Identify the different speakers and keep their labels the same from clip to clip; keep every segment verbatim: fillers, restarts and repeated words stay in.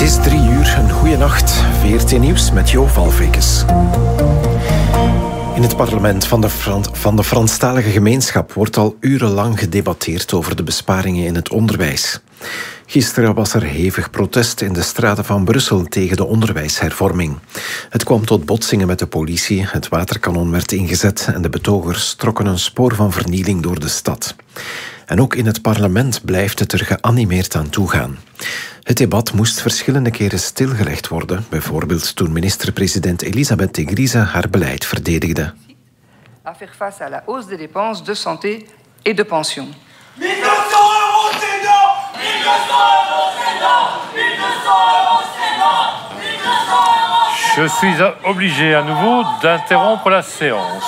Speaker 1: is drie uur, een goeie nacht. V R T Nieuws met Jo Valvekes. In het parlement van de, Fran- van de Franstalige gemeenschap wordt al urenlang gedebatteerd over de besparingen in het onderwijs. Gisteren was er hevig protest in de straten van Brussel tegen de onderwijshervorming. Het kwam tot botsingen met de politie, het waterkanon werd ingezet en de betogers trokken een spoor van vernieling door de stad. En ook in het parlement blijft het er geanimeerd aan toegaan. Het debat moest verschillende keren stilgelegd worden, bijvoorbeeld toen minister-president Elisabeth de Griese haar beleid verdedigde.
Speaker 2: À faire face à la hausse des dépenses de santé et de pension.
Speaker 3: mille deux cents euros, c'est non! mille deux cents euros, c'est non! mille deux cents euros, c'est non! mille deux cents euros, c'est non!
Speaker 4: Je suis obligé à nouveau d'interrompre la séance.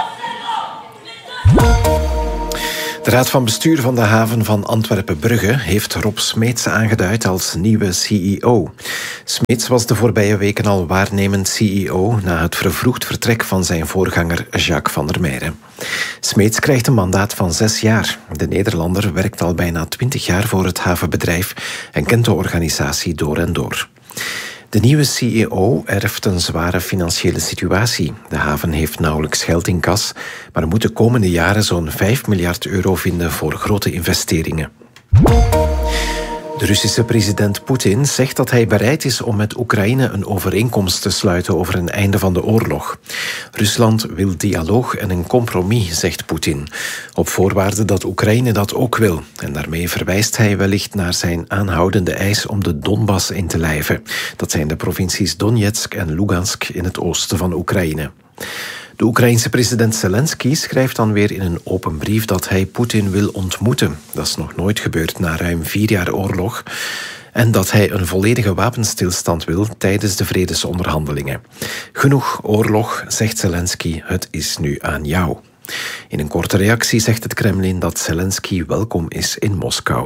Speaker 1: De Raad van Bestuur van de haven van Antwerpen-Brugge heeft Rob Smeets aangeduid als nieuwe C E O. Smeets was de voorbije weken al waarnemend C E O na het vervroegd vertrek van zijn voorganger Jacques van der Meijeren. Smeets krijgt een mandaat van zes jaar. De Nederlander werkt al bijna twintig jaar voor het havenbedrijf en kent de organisatie door en door. De nieuwe C E O erft een zware financiële situatie. De haven heeft nauwelijks geld in kas, maar moet de komende jaren zo'n vijf miljard euro vinden voor grote investeringen. De Russische president Poetin zegt dat hij bereid is om met Oekraïne een overeenkomst te sluiten over een einde van de oorlog. Rusland wil dialoog en een compromis, zegt Poetin, op voorwaarde dat Oekraïne dat ook wil. En daarmee verwijst hij wellicht naar zijn aanhoudende eis om de Donbass in te lijven. Dat zijn de provincies Donetsk en Lugansk in het oosten van Oekraïne. De Oekraïense president Zelensky schrijft dan weer in een open brief dat hij Poetin wil ontmoeten. Dat is nog nooit gebeurd na ruim vier jaar oorlog. En dat hij een volledige wapenstilstand wil tijdens de vredesonderhandelingen. Genoeg oorlog, zegt Zelensky, het is nu aan jou. In een korte reactie zegt het Kremlin dat Zelensky welkom is in Moskou.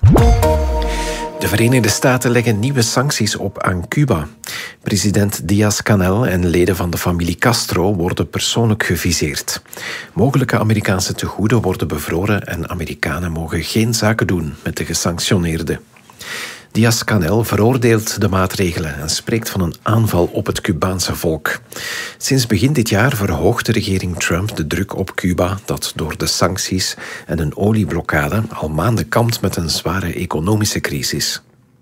Speaker 1: De Verenigde Staten leggen nieuwe sancties op aan Cuba. President Díaz-Canel en leden van de familie Castro worden persoonlijk geviseerd. Mogelijke Amerikaanse tegoeden worden bevroren en Amerikanen mogen geen zaken doen met de gesanctioneerden. Díaz-Canel veroordeelt de maatregelen en spreekt van een aanval op het Cubaanse volk. Sinds begin dit jaar verhoogt de regering Trump de druk op Cuba, dat door de sancties en een olieblokkade al maanden kampt met een zware economische crisis.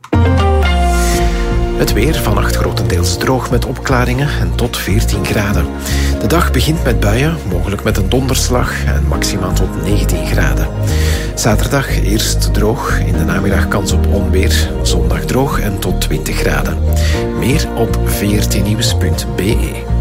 Speaker 1: Het weer, vannacht grotendeels droog met opklaringen en tot veertien graden. De dag begint met buien, mogelijk met een donderslag en maximaal tot negentien graden. Zaterdag eerst droog, in de namiddag kans op onweer. Zondag droog en tot twintig graden. Meer op v r t nieuws punt b e.